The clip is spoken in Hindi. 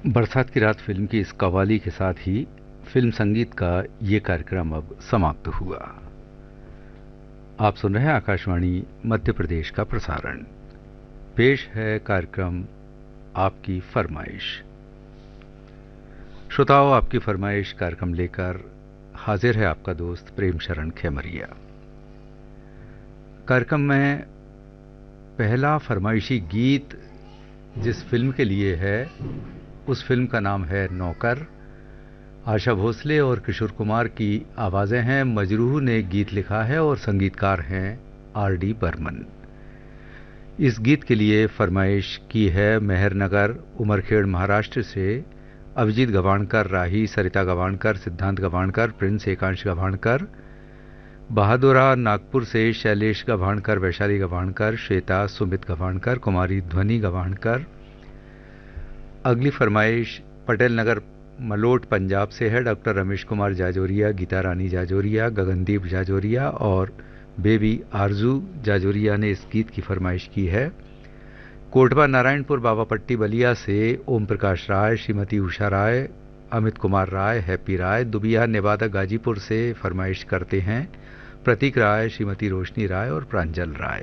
बरसात की रात फिल्म की इस कव्वाली के साथ ही फिल्म संगीत का ये कार्यक्रम अब समाप्त हुआ। आप सुन रहे हैं आकाशवाणी मध्य प्रदेश का प्रसारण। पेश है कार्यक्रम आपकी फरमाइश। श्रोताओं, आपकी फरमाइश कार्यक्रम लेकर हाजिर है आपका दोस्त प्रेम शरण खेमरिया। कार्यक्रम में पहला फरमाइशी गीत जिस फिल्म के लिए है उस फिल्म का नाम है नौकर। आशा भोसले और किशोर कुमार की आवाज़ें हैं। मजरूह ने गीत लिखा है और संगीतकार हैं आर.डी. बर्मन। इस गीत के लिए फरमाइश की है मेहरनगर उमरखेड़ महाराष्ट्र से अभिजीत गवाणकर, राही, सरिता गवाणकर, सिद्धांत गवाणकर, प्रिंस एकांश गवाणकर। बहादुरा नागपुर से शैलेश गवाणकर, वैशाली गवाणकर, श्वेता, सुमित गवाणकर, कुमारी ध्वनि गवाणकर। अगली फरमाइश पटेल नगर मलोट पंजाब से है। डॉक्टर रमेश कुमार जाजोरिया, गीता रानी जाजोरिया, गगनदीप जाजोरिया और बेबी आरजू जाजोरिया ने इस गीत की फरमाइश की है। कोटवा नारायणपुर बाबापट्टी बलिया से ओम प्रकाश राय, श्रीमती उषा राय, अमित कुमार राय, हैप्पी राय। दुबिया नेवादा गाजीपुर से फरमाइश करते हैं प्रतीक राय, श्रीमती रोशनी राय और प्रांजल राय।